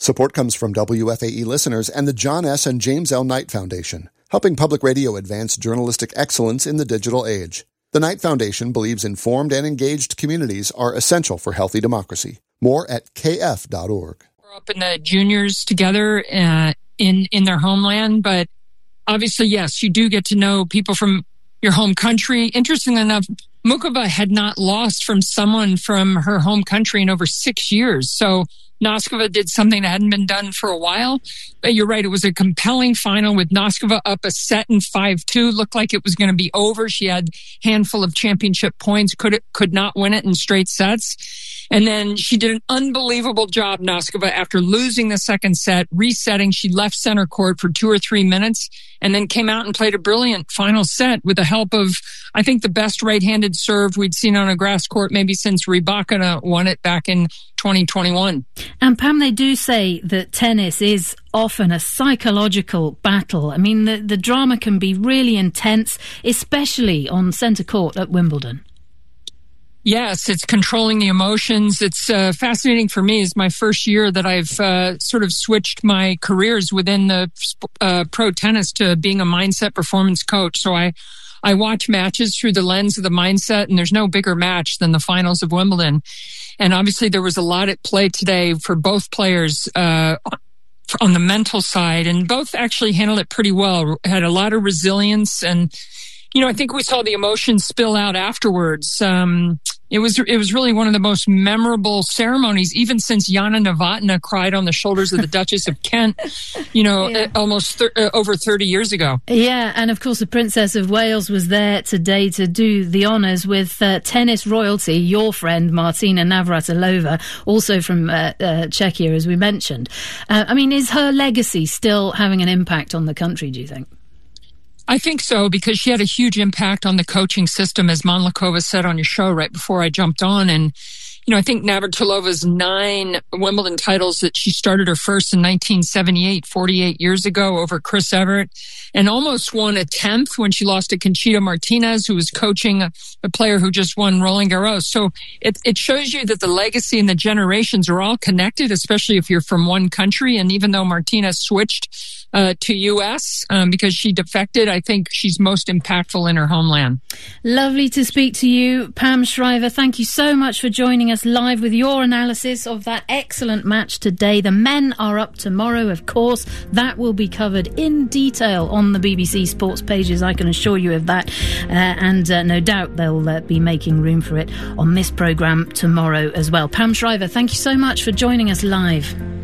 Support comes from WFAE listeners and the John S. and James L. Knight Foundation, helping public radio advance journalistic excellence in the digital age. The Knight Foundation believes informed and engaged communities are essential for healthy democracy. More at kf.org. We're up in the juniors together in their homeland, but obviously, yes, you do get to know people from your home country. Interestingly enough, Muchova had not lost from someone from her home country in over 6 years. So Noskova did something that hadn't been done for a while. But you're right, it was a compelling final with Noskova up a set in 5-2. Looked like it was going to be over. She had a handful of championship points, could not win it in straight sets. And then she did an unbelievable job, Noskova, after losing the second set, resetting. She left center court for 2 or 3 minutes and then came out and played a brilliant final set with the help of, I think, the best right-handed serve we'd seen on a grass court maybe since Rybakina won it back in 2021. And Pam, they do say that tennis is often a psychological battle. I mean, the drama can be really intense, especially on centre court at Wimbledon. Yes, it's controlling the emotions. It's fascinating for me. It's my first year that I've sort of switched my careers within the pro tennis to being a mindset performance coach. So I watch matches through the lens of the mindset, and there's no bigger match than the finals of Wimbledon. And obviously there was a lot at play today for both players on the mental side, and both actually handled it pretty well, had a lot of resilience. And, you know, I think we saw the emotions spill out afterwards. It was really one of the most memorable ceremonies, even since Yana Novotná cried on the shoulders of the Duchess of Kent, almost over 30 years ago. Yeah, and of course the Princess of Wales was there today to do the honours with tennis royalty, your friend Martina Navratilova, also from Czechia, as we mentioned. I mean, is her legacy still having an impact on the country, do you think? I think so, because she had a huge impact on the coaching system, as Monlikova said on your show right before I jumped on. And, you know, I think Navratilova's 9 Wimbledon titles that she started her first in 1978, 48 years ago, over Chris Evert, and almost won a 10th when she lost to Conchita Martinez, who was coaching a player who just won Roland Garros. So it shows you that the legacy and the generations are all connected, especially if you're from one country. And even though Martinez switched to U.S. Because she defected, I think she's most impactful in her homeland. Lovely to speak to you, Pam Shriver. Thank you so much for joining us live with your analysis of that excellent match today. The men are up tomorrow, of course. That will be covered in detail on the BBC Sports pages, I can assure you of that. And no doubt they'll be making room for it on this programme tomorrow as well. Pam Shriver, thank you so much for joining us live.